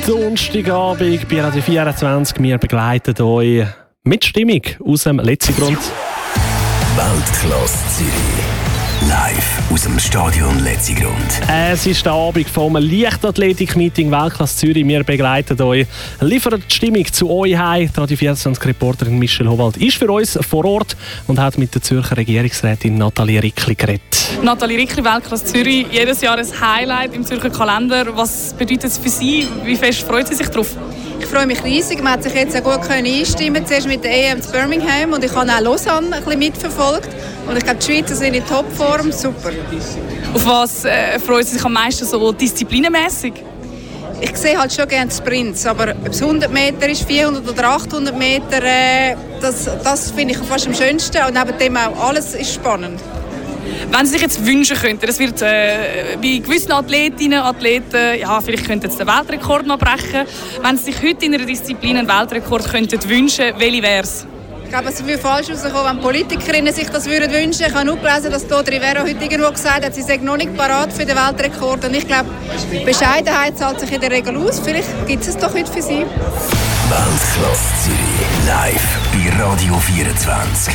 Donnerstagabend bei Radio 24. Wir begleiten euch mit Stimmung aus dem Letzigrund. Weltklasse Zürich. Live aus dem Stadion Letzigrund. Es ist der Abend vom Leichtathletik-Meeting Weltklasse Zürich. Wir begleiten euch, liefern die Stimmung zu euch heim. Die Radio 24-Reporterin Michelle Howald ist für uns vor Ort und hat mit der Zürcher Regierungsrätin Nathalie Rickli geredet. Nathalie Rickli, Weltklasse Zürich, jedes Jahr ein Highlight im Zürcher Kalender. Was bedeutet es für Sie? Wie fest freut Sie sich darauf? Ich freue mich riesig. Man hat sich jetzt auch gut einstimmen. Zuerst mit der EM zu Birmingham und ich habe auch Lausanne ein bisschen mitverfolgt. Und ich glaube, die Schweizer sind in Topform. Super. Auf was freuen Sie sich am meisten so disziplinenmässig? Ich sehe halt schon gerne Sprints, aber ob es 100 Meter ist, 400 oder 800 Meter, das finde ich fast am schönsten. Und neben dem auch alles ist spannend. Wenn Sie sich jetzt wünschen könnten, das wird bei gewissen Athletinnen und Athleten, ja, vielleicht könnten Sie den Weltrekord noch brechen. Wenn Sie sich heute in einer Disziplin einen Weltrekord könnten wünschen, welche wäre es? Ich glaube, es würde falsch rauskommen, wenn Politikerinnen sich das wünschen würden. Ich habe nur gelesen, dass Todd Rivera heute irgendwo gesagt hat, sie sei noch nicht parat für den Weltrekord. Und ich glaube, Bescheidenheit zahlt sich in der Regel aus. Vielleicht gibt es doch heute für Sie. Weltklasse Zürich. Live bei Radio 24.